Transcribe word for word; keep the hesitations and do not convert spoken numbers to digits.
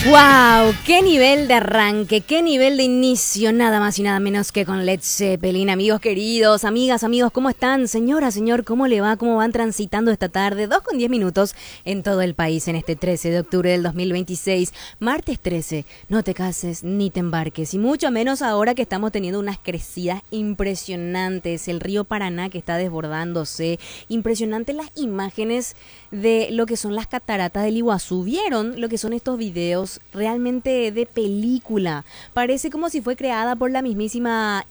¡Wow! ¡Qué nivel de arranque! ¡Qué nivel de inicio! Nada más y nada menos que con Led Zeppelin. Amigos queridos, amigas, amigos, ¿cómo están? Señora, señor, ¿cómo le va? ¿Cómo van transitando esta tarde? Dos con diez minutos en todo el país en este trece de octubre del dos mil veintiséis. Martes trece. No te cases ni te embarques. Y mucho menos ahora que estamos teniendo unas crecidas impresionantes. El río Paraná que está desbordándose. Impresionantes las imágenes de lo que son las cataratas del Iguazú. ¿Vieron lo que son estos videos realmente de película? Parece como si fue creada por la mismísima